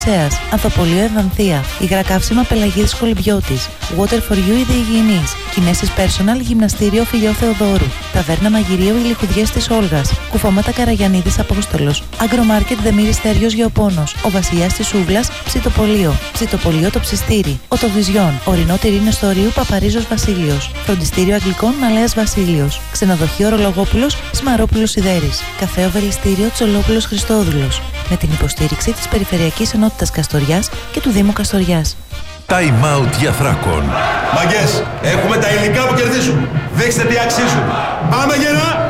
Ξέας, Ανθοπολείο Ευανθία, υγρά καύσιμα Πελαγίδης Κολυμπιώτης, Water for You Είδη Υγιεινής, Κινέσεις Personal Γυμναστήριο Φιλιό Θεοδόρου, Ταβέρνα Μαγειρίου Ηλιχουδιές της Όλγας, Κουφώματα Καραγιαννίδης Απόστολος, Αγκρομάρκετ Δεμήρης Στέριος Γεωπόνος, Ο Βασιλιάς της Σούβλας, Ψητοπολείο, Ψητοπολείο Το Ψιστήρι, Οτοβιζιόν, Ορεινό Τυρίνιο Στορίου Παπαρίζος Βασίλειος, Φροντιστήριο Αγγλικών Ναλέας Βασίλειος, Ξενοδοχείο Ρολογόπουλος Σμαρόπουλος Σιδέρης, Καφέ Οβελιστήριο Τσολόπουλος Χριστόδουλος, με την υποστήριξη της Περιφερειακής Ενότητας Καστοριάς και του Δήμου Καστοριάς. Time out για Θράκον. Μαγκές, έχουμε τα υλικά που κερδίζουν. Δείξτε τι αξίζουν. Πάμε γερά!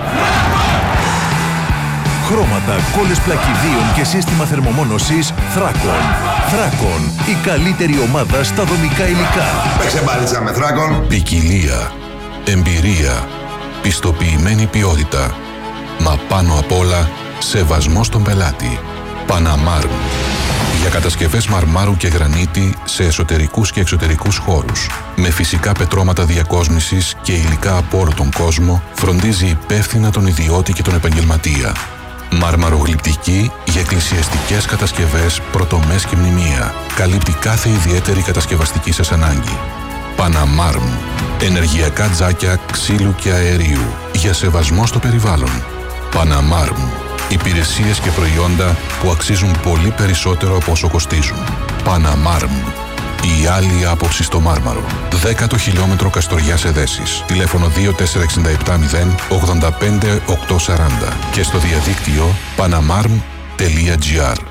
Χρώματα, κόλλες πλακιδίων και σύστημα θερμομόνωσης Θράκον. Θράκον, η καλύτερη ομάδα στα δομικά υλικά. Παίξε μπάλιτσα με Θράκον. Ποικιλία, εμπειρία, πιστοποιημένη ποιότητα. Μα πάνω απ' όλα, σεβασμό στον πελάτη. Παναμάρμ. Για κατασκευές μαρμάρου και γρανίτη σε εσωτερικούς και εξωτερικούς χώρους. Με φυσικά πετρώματα διακόσμησης και υλικά από όλο τον κόσμο, φροντίζει υπεύθυνα τον ιδιώτη και τον επαγγελματία. Μαρμαρογλυπτική για εκκλησιαστικές κατασκευές, πρωτομές και μνημεία. Καλύπτει κάθε ιδιαίτερη κατασκευαστική σας ανάγκη. Παναμάρμ. Ενεργειακά τζάκια ξύλου και αερίου. Για σεβασμό στο περιβάλλον. Παναμάρμ. Υπηρεσίες και προϊόντα που αξίζουν πολύ περισσότερο από όσο κοστίζουν. Παναμάρμ. Η άλλη άποψη στο μάρμαρο. 10ο χιλιόμετρο Καστοριάς Εδέσης. Τηλέφωνο 24670 85840 και στο διαδίκτυο panamarm.gr.